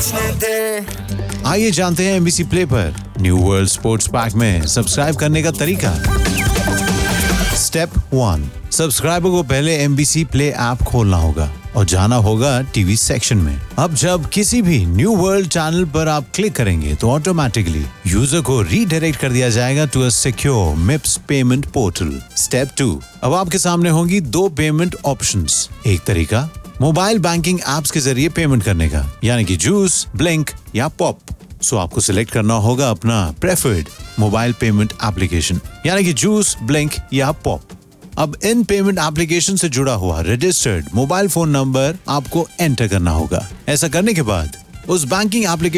बचने दे। आइए जानते हैं एमबीसी प्ले पर न्यू वर्ल्ड स्पोर्ट्स पैक में सब्सक्राइब करने का तरीका। स्टेप 1, सब्सक्राइबर को पहले एमबीसी प्ले ऐप खोलना होगा और जाना होगा टीवी सेक्शन में। अब जब किसी भी न्यू वर्ल्ड चैनल पर आप क्लिक करेंगे तो ऑटोमेटिकली यूजर को रीडायरेक्ट कर दिया जाएगा to a secure मिप्स payment portal. Step 2, अब आपके सामने होंगी 2 पेमेंट ऑप्शंस। एक तरीका मोबाइल बैंकिंग एप्स के जरिए पेमेंट करने का, यानी कि जूस, ब्लिंक या पॉप। सो आपको सिलेक्ट करना होगा अपना प्रेफर्ड मोबाइल पेमेंट एप्लीकेशन, यानी कि जूस, ब्लिंक या पॉप। अब इन पेमेंट एप्लीकेशन से जुड़ा हुआ रजिस्टर्ड मोबाइल फोन नंबर आपको एंटर करना होगा। ऐसा करने के बाद उस बैंकिंग एप्लीकेशन